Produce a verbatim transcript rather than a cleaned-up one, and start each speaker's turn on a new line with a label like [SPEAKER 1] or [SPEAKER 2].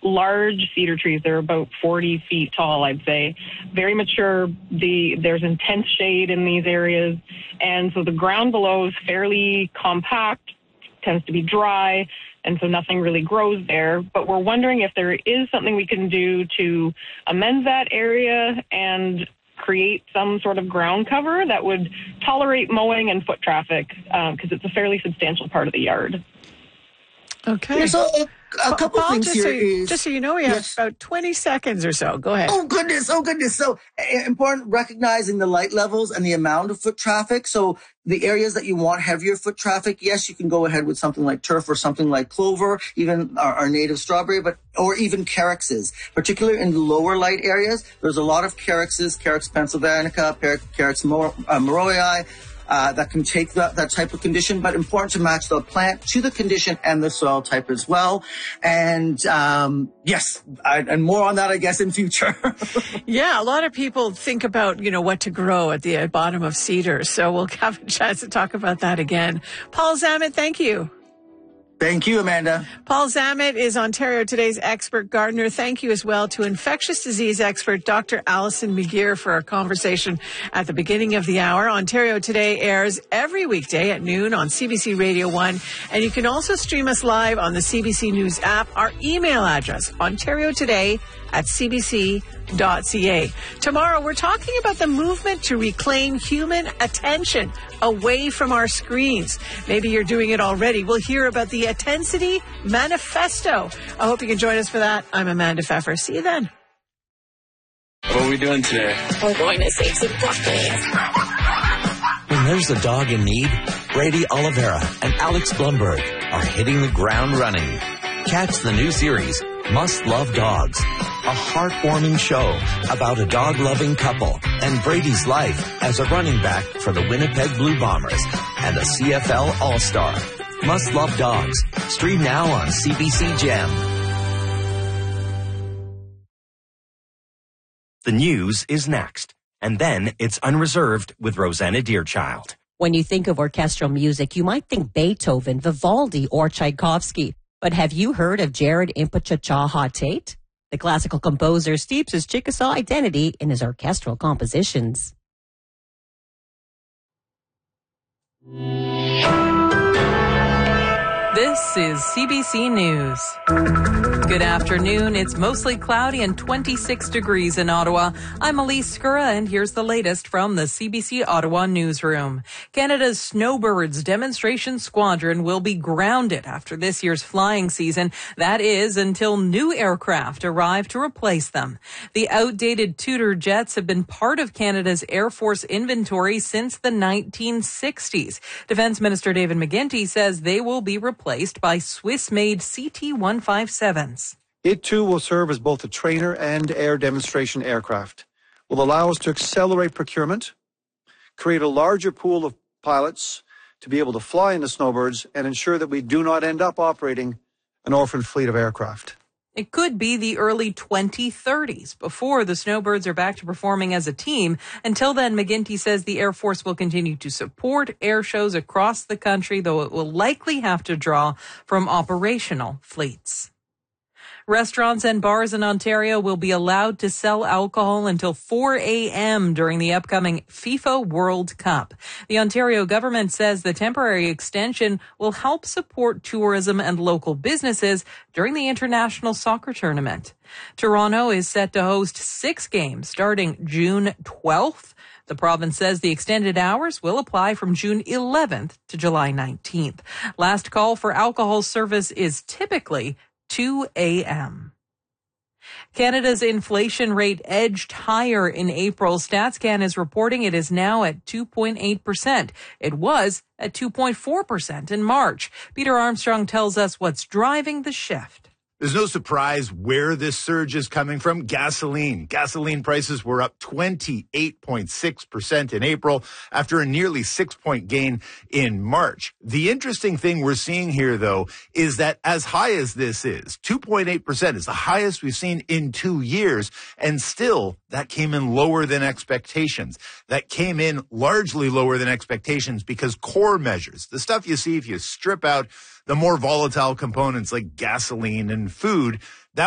[SPEAKER 1] large cedar trees. They're about forty feet tall, I'd say. Very mature. The, there's intense shade in these areas. And so the ground below is fairly compact, tends to be dry, and so nothing really grows there. But we're wondering if there is something we can do to amend that area and create some sort of ground cover that would tolerate mowing and foot traffic, because um, it's a fairly substantial part of the yard.
[SPEAKER 2] Okay.
[SPEAKER 3] Yeah, so a, a couple
[SPEAKER 2] Paul,
[SPEAKER 3] things
[SPEAKER 2] just
[SPEAKER 3] here
[SPEAKER 2] so,
[SPEAKER 3] is...
[SPEAKER 2] Just so you know, we have
[SPEAKER 3] yes.
[SPEAKER 2] about twenty seconds or so. Go ahead.
[SPEAKER 3] Oh, goodness. Oh, goodness. So uh, important recognizing the light levels and the amount of foot traffic. So the areas that you want heavier foot traffic, yes, you can go ahead with something like turf or something like clover, even our, our native strawberry, but or even caryxes, particularly in the lower light areas. There's a lot of caryxes, Carex pennsylvanica, Carex mor- uh, moroi, Uh, that can take that, that type of condition, but important to match the plant to the condition and the soil type as well. And um, yes, I, and more on that, I guess, in future.
[SPEAKER 2] Yeah, a lot of people think about, you know, what to grow at the uh, bottom of cedars. So we'll have a chance to talk about that again. Paul Zammit, thank you.
[SPEAKER 3] Thank you, Amanda.
[SPEAKER 2] Paul Zammit is Ontario Today's expert gardener. Thank you as well to infectious disease expert Doctor Alison McGeer for our conversation at the beginning of the hour. Ontario Today airs every weekday at noon on C B C Radio one. And you can also stream us live on the C B C News app. Our email address, ontario today at c b c dot c a. Tomorrow, we're talking about the movement to reclaim human attention away from our screens. Maybe you're doing it already. We'll hear about the Intensity Manifesto. I hope you can join us for that. I'm Amanda Pfeffer. See you then.
[SPEAKER 4] What are we doing today?
[SPEAKER 5] We're going to save some puppies.
[SPEAKER 6] When there's a dog in need, Brady Oliveira and Alex Blumberg are hitting the ground running. Catch the new series, Must Love Dogs, a heartwarming show about a dog-loving couple and Brady's life as a running back for the Winnipeg Blue Bombers and a C F L All-Star. Must Love Dogs. Stream now on C B C Gem.
[SPEAKER 7] The news is next, and then it's Unreserved with Rosanna Deerchild.
[SPEAKER 5] When you think of orchestral music, you might think Beethoven, Vivaldi, or Tchaikovsky. But have you heard of Jared Impechachaha Tate? The classical composer steeps his Chickasaw identity in his orchestral compositions.
[SPEAKER 8] This is C B C News. Good afternoon. It's mostly cloudy and twenty-six degrees in Ottawa. I'm Elise Skura, and here's the latest from the C B C Ottawa newsroom. Canada's Snowbirds demonstration squadron will be grounded after this year's flying season. That is, until new aircraft arrive to replace them. The outdated Tudor jets have been part of Canada's Air Force inventory since the nineteen sixties. Defense Minister David McGuinty says they will be replaced by Swiss-made C T one fifty-sevens.
[SPEAKER 9] It too will serve as both a trainer and air demonstration aircraft. Will allow us to accelerate procurement, create a larger pool of pilots to be able to fly in the Snowbirds, and ensure that we do not end up operating an orphaned fleet of aircraft.
[SPEAKER 8] It could be the early twenty thirties before the Snowbirds are back to performing as a team. Until then, McGuinty says the Air Force will continue to support air shows across the country, though it will likely have to draw from operational fleets. Restaurants and bars in Ontario will be allowed to sell alcohol until four a.m. during the upcoming FIFA World Cup. The Ontario government says the temporary extension will help support tourism and local businesses during the international soccer tournament. Toronto is set to host six games starting June twelfth. The province says the extended hours will apply from June eleventh to July nineteenth. Last call for alcohol service is typically two a.m. Canada's inflation rate edged higher in April. StatsCan is reporting it is now at two point eight percent. It was at two point four percent in March. Peter Armstrong tells us what's driving the shift.
[SPEAKER 10] There's no surprise where this surge is coming from. Gasoline. Gasoline prices were up twenty-eight point six percent in April after a nearly six-point gain in March. The interesting thing we're seeing here, though, is that as high as this is, two point eight percent is the highest we've seen in two years, and still that came in lower than expectations. That came in largely lower than expectations because core measures, the stuff you see if you strip out the more volatile components like gasoline and food,